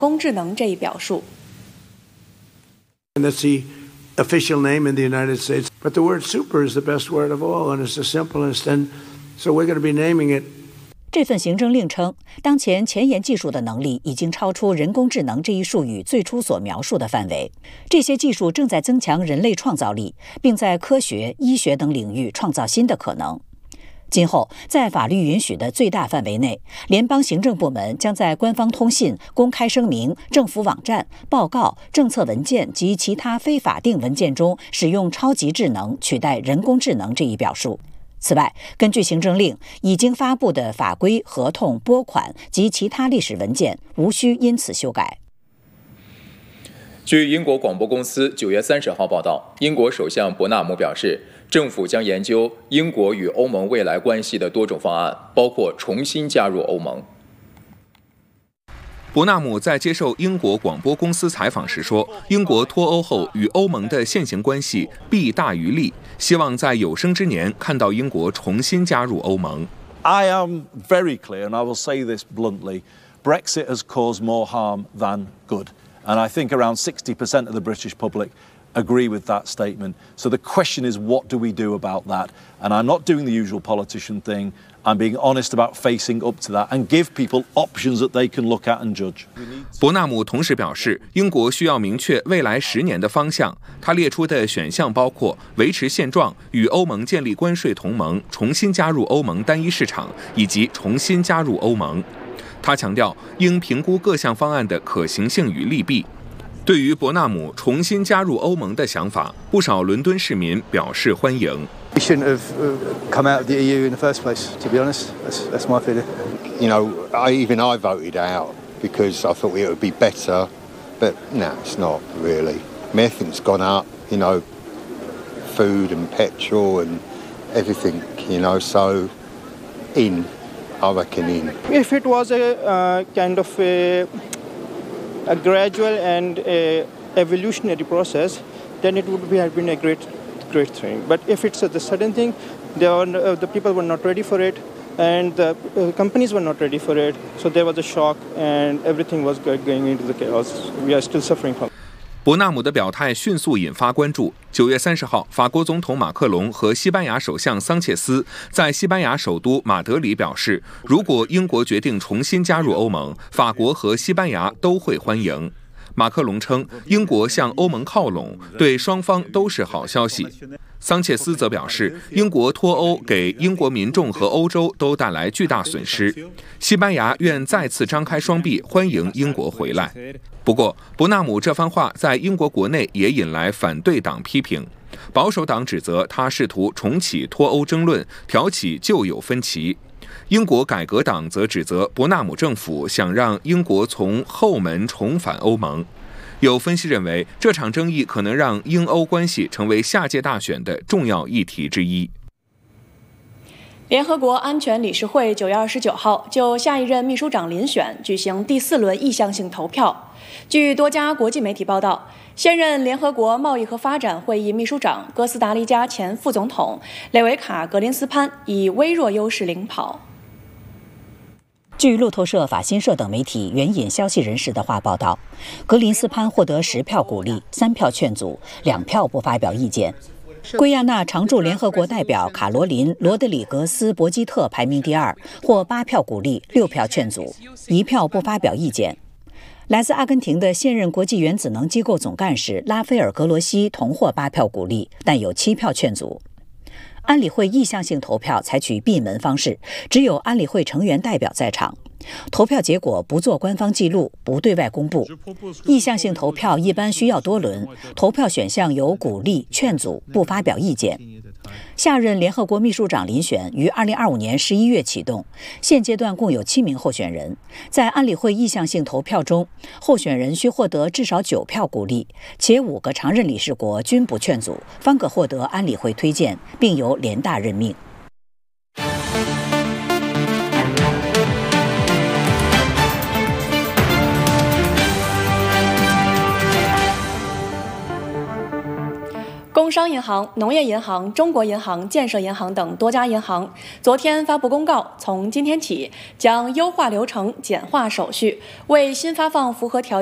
工智能这一表述。 And that's the official name in the United States. But the word super is the best word of all, and it's the simplest. And so we're going to be naming it. 这份行政令称，当前前沿技术的能力已经超出人工智能这一术语最初所描述的范围。这些技术正在增强人类创造力，并在科学、医学等领域创造新的可能。今后，在法律允许的最大范围内，联邦行政部门将在官方通信、公开声明、政府网站、报告、政策文件及其他非法定文件中使用超级智能取代人工智能这一表述。此外，根据行政令，已经发布的法规、合同、拨款及其他历史文件无需因此修改。 据英国广播公司9月30号报道，英国首相伯纳姆表示，政府将研究英国与欧盟未来关系的多种方案，包括重新加入欧盟。 伯纳姆在接受英国广播公司采访时说，英国脱欧后与欧盟的现行关系弊大于利，希望在有生之年看到英国重新加入欧盟。 I am very clear, and I will say this bluntly, Brexit has caused more harm than good. And I think around 60% of the British public agree with that statement. So the question is, what do we do about that? And I'm not doing the usual politician thing. I'm being honest about facing up to that and give people options that they can look at and judge. 伯纳姆同时表示，英国需要明确未来10年的方向。他列出的选项包括维持现状、与欧盟建立关税同盟、重新加入欧盟单一市场，以及重新加入欧盟。他强调，应评估各项方案的可行性与利弊。对于伯纳姆重新加入欧盟的想法，不少伦敦市民表示欢迎。 We shouldn't have come out of the EU in the first place, to be honest. That's my feeling. You know, I voted out because I thought it would be better, but no, it's not really. Everything's gone up, you know, food and petrol and everything, you know, so I reckon in. If it was a kind of a gradual and a evolutionary process, then it would have been a great thing. But if it's the sudden thing, the people were not ready for it, and the companies were not ready for it. So there was a shock, and everything was going into the chaos. We are still suffering from. 伯纳姆的表态迅速引发关注。9月30号，法国总统马克龙和西班牙首相桑切斯在西班牙首都马德里表示，如果英国决定重新加入欧盟，法国和西班牙都会欢迎。马克龙称，英国向欧盟靠拢，对双方都是好消息。桑切斯则表示，英国脱欧给英国民众和欧洲都带来巨大损失。西班牙愿再次张开双臂欢迎英国回来。不过，伯纳姆这番话在英国国内也引来反对党批评。保守党指责他试图重启脱欧争论，挑起旧有分歧。英国改革党则指责伯纳姆政府想让英国从后门重返欧盟。有分析认为，这场争议可能让英欧关系成为下届大选的重要议题之一。 联合国安全理事会9月29号就下一任秘书长遴选举行第4轮意向性投票。据多家国际媒体报道，现任联合国贸易和发展会议秘书长哥斯达黎加前副总统雷维卡·格林斯潘以微弱优势领跑。 据路透社、法新社等媒体援引消息人士的话报道，格林斯潘获得10票鼓励、3票劝阻、2票不发表意见。圭亚那常驻联合国代表卡罗琳·罗德里格斯·博基特排名第2，获8票鼓励、6票劝阻、1票不发表意见。来自阿根廷的现任国际原子能机构总干事拉斐尔·格罗西同获8票鼓励，但有7票劝阻。安理会意向性投票采取闭门方式，只有安理会成员代表在场。投票结果不做官方记录，不对外公布。意向性投票一般需要多轮，投票选项有鼓励、劝阻、不发表意见。下任联合国秘书长遴选于2025年11月启动，现阶段共有7名候选人。在安理会意向性投票中，候选人需获得至少9票鼓励，且5个常任理事国均不劝阻，方可获得安理会推荐，并由联大任命。 公工商银行、农业银行、中国银行、建设银行等多家银行昨天发布公告，从今天起将优化流程、简化手续，为新发放符合条件